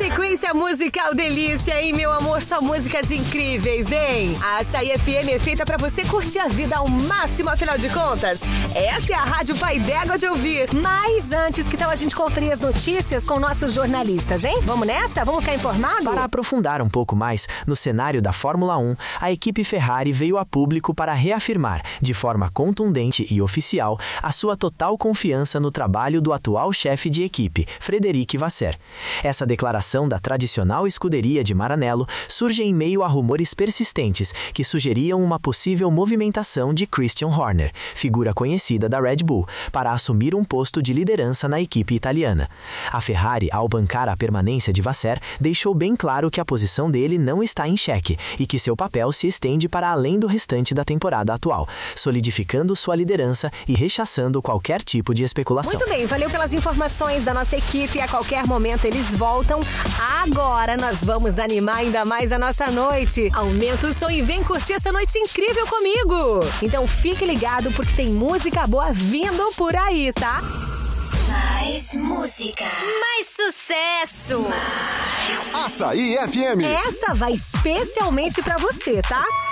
sequência musical delícia, hein, meu amor? Só músicas incríveis, hein? A Açaí FM é feita pra você curtir a vida ao máximo, afinal de contas. Essa é a Rádio Pai d'Égua de ouvir. Mas antes, que tal a gente conferir as notícias com nossos jornalistas, hein? Vamos nessa? Vamos ficar informado? Para aprofundar um pouco mais no cenário da Fórmula 1, a equipe Ferrari veio a público para reafirmar, de forma contundente e oficial, a sua total confiança no trabalho do atual chefe de equipe, Frederic Vasseur. Essa declaração da tradicional escuderia de Maranello surge em meio a rumores persistentes que sugeriam uma possível movimentação de Christian Horner, figura conhecida da Red Bull, para assumir um posto de liderança na equipe italiana. A Ferrari, ao bancar a permanência de Vasseur, deixou bem claro que a posição dele não está em xeque e que seu papel se estende para além do restante da temporada atual, solidificando sua liderança e rechaçando qualquer tipo de especulação. Muito bem, valeu pelas informações da nossa equipe. A qualquer momento eles voltam. Agora nós vamos animar ainda mais a nossa noite. Aumenta o som e vem curtir essa noite incrível comigo. Então fique ligado porque tem música boa vindo por aí, tá? Mais música. Mais sucesso. Mais. Açaí FM. Essa vai especialmente pra você, tá?